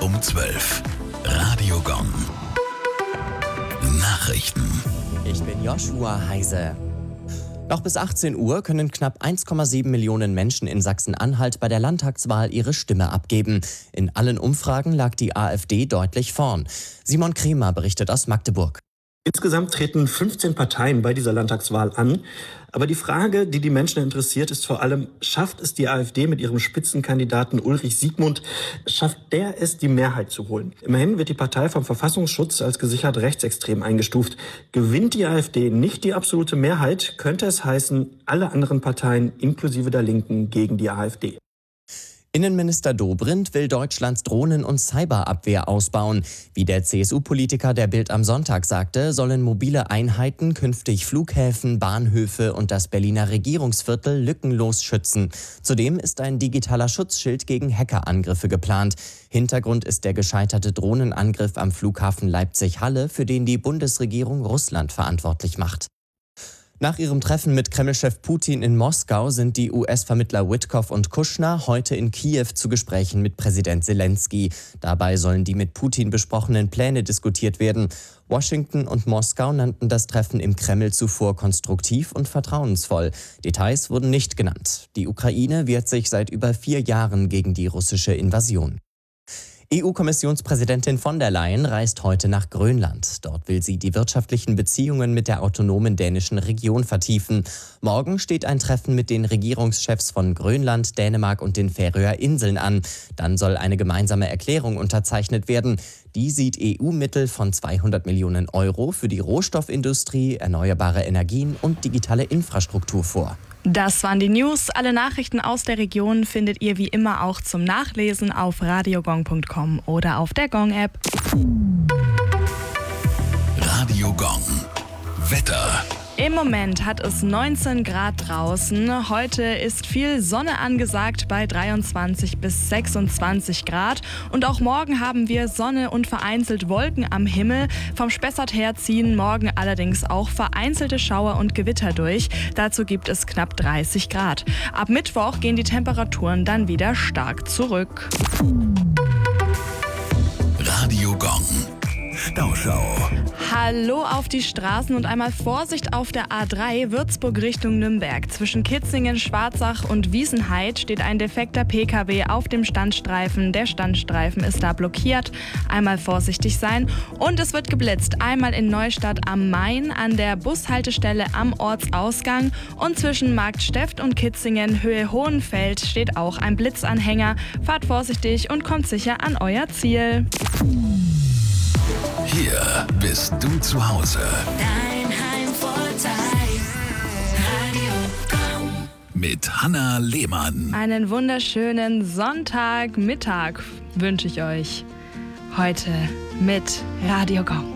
um 12. Radio Gong. Nachrichten. Ich bin Joshua Heise. Noch bis 18 Uhr können knapp 1,7 Millionen Menschen in Sachsen-Anhalt bei der Landtagswahl ihre Stimme abgeben. In allen Umfragen lag die AfD deutlich vorn. Simon Kremer berichtet aus Magdeburg. Insgesamt treten 15 Parteien bei dieser Landtagswahl an. Aber die Frage, die die Menschen interessiert, ist vor allem, schafft es die AfD mit ihrem Spitzenkandidaten Ulrich Siegmund, schafft der es, die Mehrheit zu holen? Immerhin wird die Partei vom Verfassungsschutz als gesichert rechtsextrem eingestuft. Gewinnt die AfD nicht die absolute Mehrheit, könnte es heißen, alle anderen Parteien inklusive der Linken gegen die AfD. Innenminister Dobrindt will Deutschlands Drohnen- und Cyberabwehr ausbauen. Wie der CSU-Politiker der Bild am Sonntag sagte, sollen mobile Einheiten künftig Flughäfen, Bahnhöfe und das Berliner Regierungsviertel lückenlos schützen. Zudem ist ein digitaler Schutzschild gegen Hackerangriffe geplant. Hintergrund ist der gescheiterte Drohnenangriff am Flughafen Leipzig-Halle, für den die Bundesregierung Russland verantwortlich macht. Nach ihrem Treffen mit Kreml-Chef Putin in Moskau sind die US-Vermittler Witkoff und Kushner heute in Kiew zu Gesprächen mit Präsident Zelensky. Dabei sollen die mit Putin besprochenen Pläne diskutiert werden. Washington und Moskau nannten das Treffen im Kreml zuvor konstruktiv und vertrauensvoll. Details wurden nicht genannt. Die Ukraine wehrt sich seit über 4 Jahren gegen die russische Invasion. EU-Kommissionspräsidentin von der Leyen reist heute nach Grönland. Dort will sie die wirtschaftlichen Beziehungen mit der autonomen dänischen Region vertiefen. Morgen steht ein Treffen mit den Regierungschefs von Grönland, Dänemark und den Färöer Inseln an. Dann soll eine gemeinsame Erklärung unterzeichnet werden. Die sieht EU-Mittel von 200 Millionen Euro für die Rohstoffindustrie, erneuerbare Energien und digitale Infrastruktur vor. Das waren die News. Alle Nachrichten aus der Region findet ihr wie immer auch zum Nachlesen auf radiogong.com oder auf der Gong-App. Radio Gong. Wetter. Im Moment hat es 19 Grad draußen. Heute ist viel Sonne angesagt bei 23 bis 26 Grad. Und auch morgen haben wir Sonne und vereinzelt Wolken am Himmel. Vom Spessart her ziehen morgen allerdings auch vereinzelte Schauer und Gewitter durch. Dazu gibt es knapp 30 Grad. Ab Mittwoch gehen die Temperaturen dann wieder stark zurück. Radio Gong. Stauschau. Hallo auf die Straßen und einmal Vorsicht auf der A3 Würzburg Richtung Nürnberg. Zwischen Kitzingen, Schwarzach und Wiesenheid steht ein defekter PKW auf dem Standstreifen. Der Standstreifen ist da blockiert. Einmal vorsichtig sein. Und es wird geblitzt. Einmal in Neustadt am Main an der Bushaltestelle am Ortsausgang. Und zwischen Marktsteft und Kitzingen Höhe Hohenfeld steht auch ein Blitzanhänger. Fahrt vorsichtig und kommt sicher an euer Ziel. Hier bist du zu Hause. Dein Heimvorteil. Radio Gong. Mit Hanna Lehmann. Einen wunderschönen Sonntagmittag wünsche ich euch. Heute mit Radio Gong.